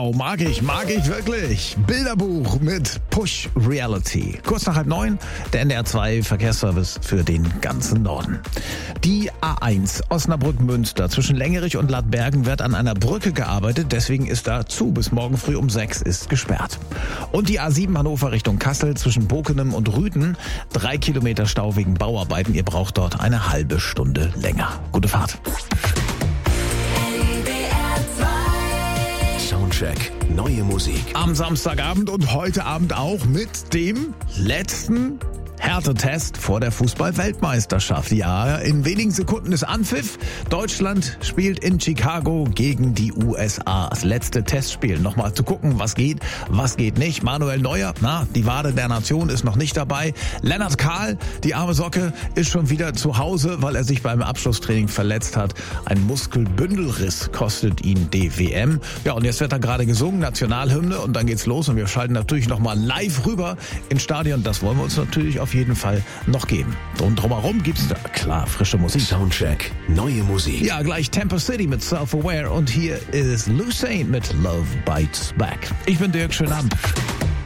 Wow, mag ich wirklich. Bilderbuch mit Push Reality. Kurz nach 8:30, der NDR 2 Verkehrsservice für den ganzen Norden. Die A1 Osnabrück-Münster zwischen Längerich und Ladbergen wird an einer Brücke gearbeitet, deswegen ist da zu. Bis morgen früh um 6 ist gesperrt. Und die A7 Hannover Richtung Kassel zwischen Bokenem und Rüthen, 3 Kilometer Stau wegen Bauarbeiten. Ihr braucht dort eine halbe Stunde länger. Gute Fahrt. Soundcheck, neue Musik. Am Samstagabend und heute Abend auch mit dem letzten Härtetest vor der Fußball-Weltmeisterschaft. Ja, in wenigen Sekunden ist Anpfiff. Deutschland spielt in Chicago gegen die USA. Das letzte Testspiel. Nochmal zu gucken, was geht nicht. Manuel Neuer, die Wade der Nation, ist noch nicht dabei. Lennart Kahl, die arme Socke, ist schon wieder zu Hause, weil er sich beim Abschlusstraining verletzt hat. Ein Muskelbündelriss kostet ihn die WM. Ja, und jetzt wird da gerade gesungen, Nationalhymne, und dann geht's los. Und wir schalten natürlich nochmal live rüber ins Stadion. Das wollen wir uns natürlich auf jeden Fall noch geben. Und drumherum gibt's da, klar, frische Musik. Soundcheck, neue Musik. Ja, gleich Temper City mit Self-Aware und hier ist Lucene mit Love Bites Back. Ich bin Dirk, schönen Abend.